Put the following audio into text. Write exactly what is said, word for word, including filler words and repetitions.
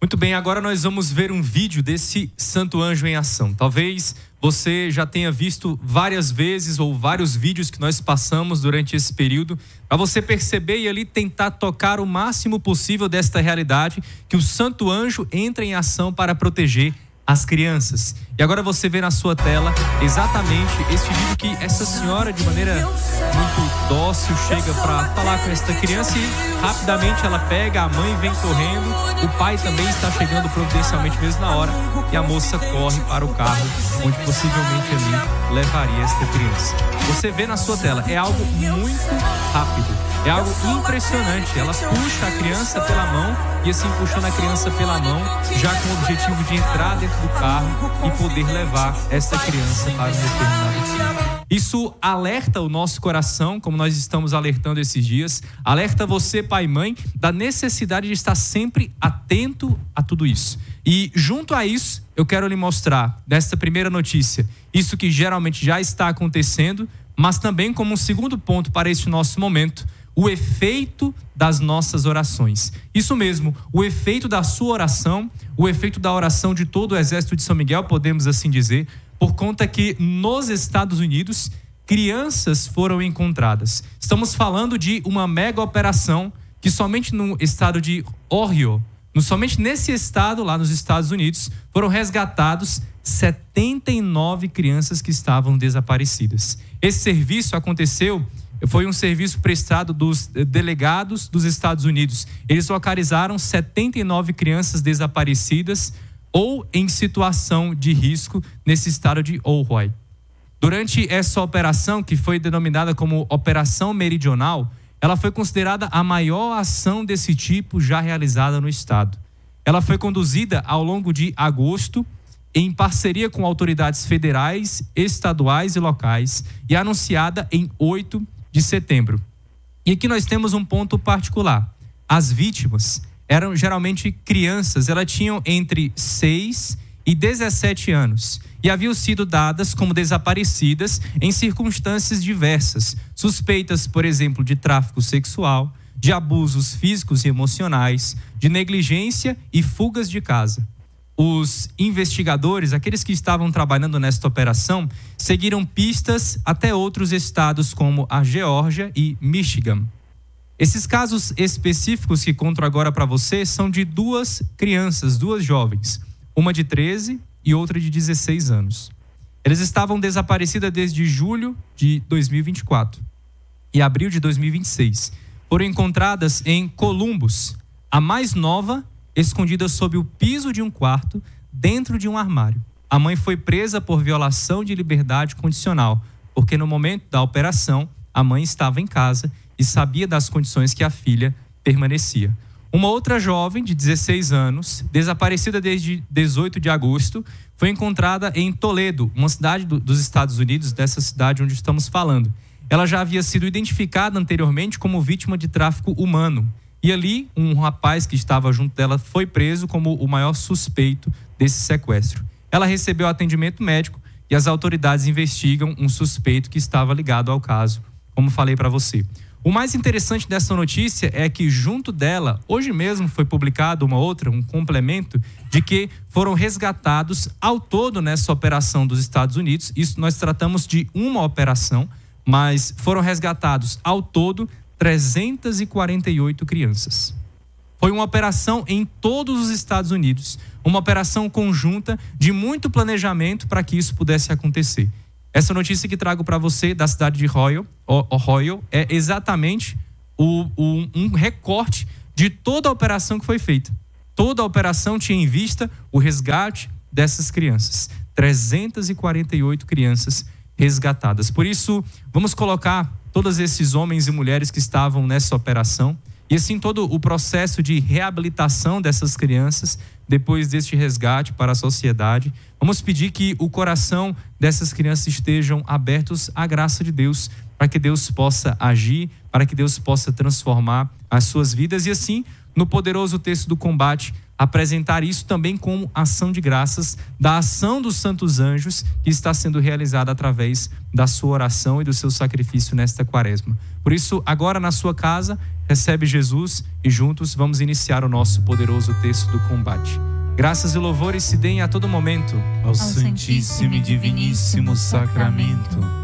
Muito bem, agora nós vamos ver um vídeo desse Santo Anjo em ação. Talvez você já tenha visto várias vezes ou vários vídeos que nós passamos durante esse período, para você perceber e ali tentar tocar o máximo possível desta realidade, que o Santo Anjo entra em ação para proteger as crianças. E agora você vê na sua tela exatamente este vídeo que essa senhora, de maneira muito dócil, chega para falar com esta criança e rapidamente ela pega, a mãe vem correndo, o pai também está chegando providencialmente mesmo na hora e a moça corre para o carro onde possivelmente ali levaria esta criança. Você vê na sua tela, é algo muito rápido. É algo impressionante. Ela puxa a criança pela mão e assim puxando a criança pela mão, já com o objetivo de entrar dentro do carro e poder levar essa criança para um determinado fim. Isso alerta o nosso coração, como nós estamos alertando esses dias. Alerta você, pai e mãe, da necessidade de estar sempre atento a tudo isso. E junto a isso, eu quero lhe mostrar, nesta primeira notícia, isso que geralmente já está acontecendo, mas também como um segundo ponto para este nosso momento, o efeito das nossas orações. Isso mesmo, o efeito da sua oração, o efeito da oração de todo o exército de São Miguel, podemos assim dizer, por conta que nos Estados Unidos, crianças foram encontradas. Estamos falando de uma mega operação que somente no estado de Ohio, no, somente nesse estado, lá nos Estados Unidos, foram resgatados setenta e nove crianças que estavam desaparecidas. Esse serviço aconteceu Foi um serviço prestado dos delegados dos Estados Unidos. Eles localizaram setenta e nove crianças desaparecidas ou em situação de risco nesse estado de Ohio. Durante essa operação, que foi denominada como Operação Meridional, ela foi considerada a maior ação desse tipo já realizada no estado. Ela foi conduzida ao longo de agosto, em parceria com autoridades federais, estaduais e locais, e anunciada em oito de setembro. E aqui nós temos um ponto particular. As vítimas eram geralmente crianças, elas tinham entre seis e dezessete anos e haviam sido dadas como desaparecidas em circunstâncias diversas, suspeitas, por exemplo, de tráfico sexual, de abusos físicos e emocionais, de negligência e fugas de casa. Os investigadores, aqueles que estavam trabalhando nesta operação, seguiram pistas até outros estados como a Geórgia e Michigan. Esses casos específicos que conto agora para você são de duas crianças, duas jovens, uma de treze e outra de dezesseis anos. Elas estavam desaparecidas desde julho de dois mil e vinte e quatro e abril de dois mil e vinte e seis. Foram encontradas em Columbus, a mais nova, escondida sob o piso de um quarto, dentro de um armário. A mãe foi presa por violação de liberdade condicional, porque no momento da operação, a mãe estava em casa e sabia das condições que a filha permanecia. Uma outra jovem, de dezesseis anos, desaparecida desde dezoito de agosto, foi encontrada em Toledo, uma cidade do, dos Estados Unidos, dessa cidade onde estamos falando. Ela já havia sido identificada anteriormente como vítima de tráfico humano. E ali, um rapaz que estava junto dela foi preso como o maior suspeito desse sequestro. Ela recebeu atendimento médico e as autoridades investigam um suspeito que estava ligado ao caso, como falei para você. O mais interessante dessa notícia é que junto dela, hoje mesmo foi publicado uma outra, um complemento, de que foram resgatados ao todo nessa operação dos Estados Unidos. Isso nós tratamos de uma operação, mas foram resgatados ao todo trezentas e quarenta e oito crianças. Foi uma operação em todos os Estados Unidos, uma operação conjunta de muito planejamento para que isso pudesse acontecer. Essa notícia que trago para você da cidade de Ohio, Ohio é exatamente o, o, um recorte de toda a operação que foi feita. Toda a operação tinha em vista o resgate dessas crianças. trezentas e quarenta e oito crianças resgatadas. Por isso, vamos colocar todos esses homens e mulheres que estavam nessa operação e assim todo o processo de reabilitação dessas crianças depois deste resgate para a sociedade. Vamos pedir que o coração dessas crianças estejam abertos à graça de Deus, para que Deus possa agir, para que Deus possa transformar as suas vidas e assim no poderoso texto do combate, apresentar isso também como ação de graças da ação dos santos anjos que está sendo realizada através da sua oração e do seu sacrifício nesta quaresma. Por isso, agora na sua casa, recebe Jesus e juntos vamos iniciar o nosso poderoso texto do combate. Graças e louvores se deem a todo momento ao Santíssimo e Diviníssimo Sacramento.